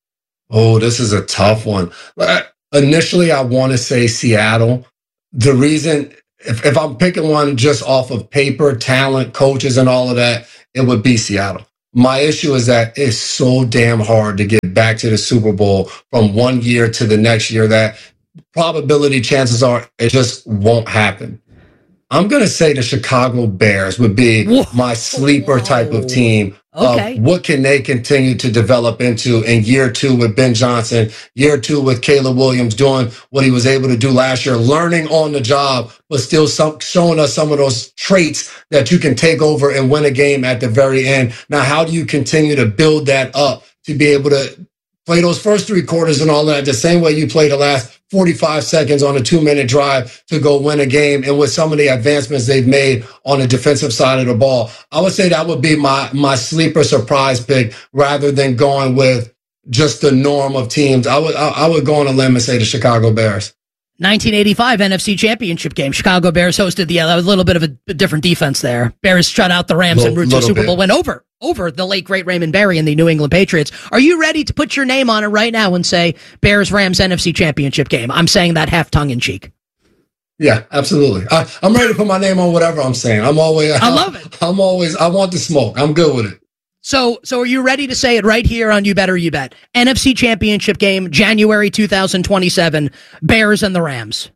Oh, this is a tough one. Initially, I want to say Seattle. The reason, if, if I'm picking one just off of paper, talent, coaches, and all of that, it would be Seattle. My issue is that it's so damn hard to get back to the Super Bowl from one year to the next year that probability, chances are, it just won't happen. I'm going to say the Chicago Bears would be Whoa. my sleeper type of team. Okay. Uh, what can they continue to develop into in year two with Ben Johnson, year two with Caleb Williams doing what he was able to do last year, learning on the job, but still some, showing us some of those traits that you can take over and win a game at the very end. Now, how do you continue to build that up to be able to play those first three quarters and all that the same way you played the last forty-five seconds on a two-minute drive to go win a game, and with some of the advancements they've made on the defensive side of the ball? I would say that would be my my sleeper surprise pick rather than going with just the norm of teams. I would I, I would go on a limb and say the Chicago Bears. nineteen eighty-five N F C Championship game. Chicago Bears hosted the uh, a little bit of a, a different defense there. Bears shut out the Rams and route to Super Bowl win over over the late great Raymond Berry and the New England Patriots. Are you ready to put your name on it right now and say Bears Rams N F C Championship game? I'm saying that half tongue in cheek. Yeah, absolutely. I, I'm ready to put my name on whatever I'm saying. I'm always. I love it. I'm always. I want the smoke. I'm good with it. So, so are you ready to say it right here on You Better You Bet? N F C Championship game, January two thousand twenty-seven, Bears and the Rams.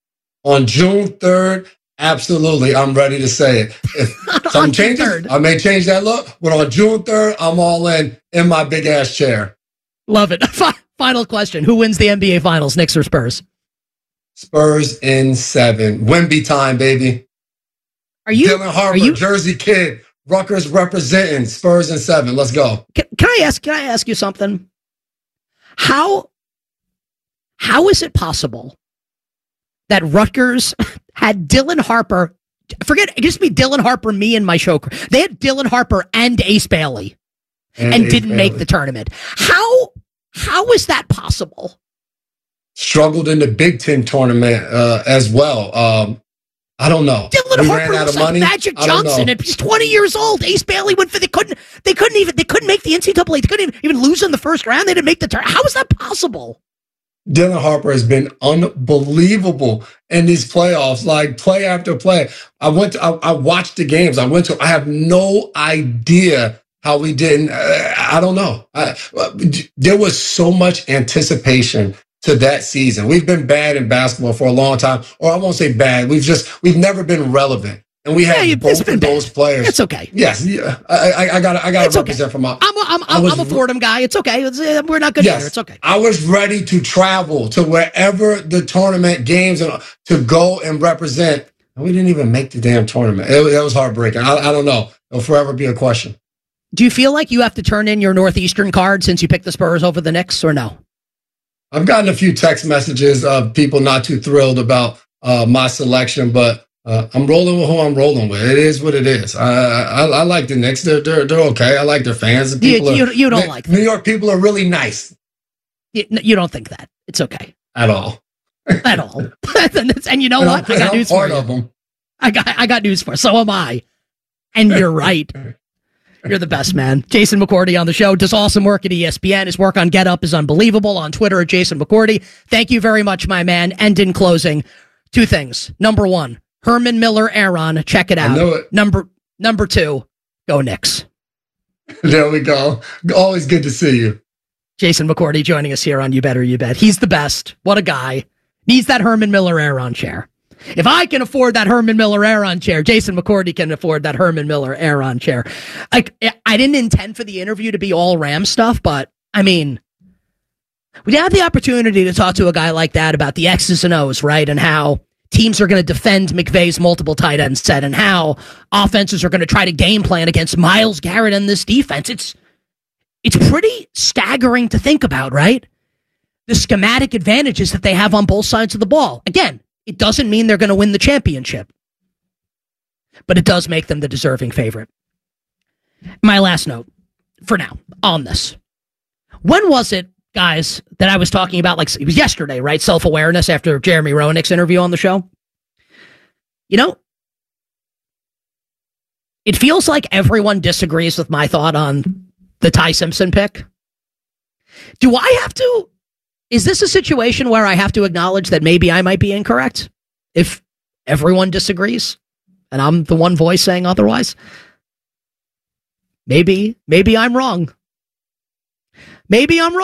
On June third, absolutely, I'm ready to say it. If something changes, I may change that look, but on June third, I'm all in, in my big-ass chair. Love it. Final question. Who wins the N B A Finals, Knicks or Spurs? Spurs in seven. Wemby time, baby. Are you? Dylan Harper, you, Jersey kid. Rutgers representing. Spurs in seven. Let's go. Can, can I ask? Can I ask you something? How? How is it possible that Rutgers had Dylan Harper? Forget it. Used to be Dylan Harper, me and my show. They had Dylan Harper and Ace Bailey, and, and Ace didn't Bailey. make the tournament. How? How is that possible? Struggled in the Big Ten tournament uh, as well. Um, I don't know. Dylan we Harper ran out looks of like money. Magic Johnson, and he's twenty years old. Ace Bailey went for. They couldn't. They couldn't even. They couldn't make the N C double A. They couldn't even, even lose in the first round. They didn't make the turn. How is that possible? Dylan Harper has been unbelievable in these playoffs, like play after play. I went. To, I, I watched the games. I went to. I have no idea how we didn't. Uh, I don't know. I, there was so much anticipation to that season. We've been bad in basketball for a long time, or I won't say bad. We've just, we've never been relevant. And we have yeah, both of those players. It's okay. Yes. Yeah. I, I, I got I got to represent okay. from my. I'm a, I'm, I'm, I'm a Fordham guy. It's okay. It's, uh, we're not good yes, here. It's okay. I was ready to travel to wherever the tournament games and to go and represent. And we didn't even make the damn tournament. It, it was heartbreaking. I, I don't know. It'll forever be a question. Do you feel like you have to turn in your Northeastern card since you picked the Spurs over the Knicks, or no? I've gotten a few text messages of people not too thrilled about uh, my selection, but uh, I'm rolling with who I'm rolling with. It is what it is. I, I, I like the Knicks. They're, they're, they're okay. I like their fans. People you, you, you don't are, like New York people are really nice. You, you don't think that. It's okay. At all. At all. and you know and what? I'm, I got I'm news for you. Of them. I got, I got news for you. So am I. And you're right. You're the best, man. Jason McCourty on the show does awesome work at E S P N. His work on Get Up is unbelievable. On Twitter at Jason McCourty. Thank you very much, my man. And in closing, two things. Number one, Herman Miller Aaron. Check it out. I know it. Number number two, go Knicks. There we go. Always good to see you. Jason McCourty joining us here on You Better You Bet. He's the best. What a guy. Needs that Herman Miller Aaron chair. If I can afford that Herman Miller Aaron chair, Jason McCourty can afford that Herman Miller Aaron chair. Like, I didn't intend for the interview to be all Ram stuff, but I mean, we have the opportunity to talk to a guy like that about the X's and O's, right? And how teams are going to defend McVay's multiple tight end set and how offenses are going to try to game plan against Myles Garrett and this defense. It's, it's pretty staggering to think about, right? The schematic advantages that they have on both sides of the ball. Again, it doesn't mean they're going to win the championship, but it does make them the deserving favorite. My last note for now on this. When was it, guys, that I was talking about, like, it was yesterday, right? Self-awareness after Jeremy Roenick's interview on the show. You know, it feels like everyone disagrees with my thought on the Ty Simpson pick. Do I have to... Is this a situation where I have to acknowledge that maybe I might be incorrect if everyone disagrees and I'm the one voice saying otherwise? Maybe, maybe I'm wrong. Maybe I'm wrong.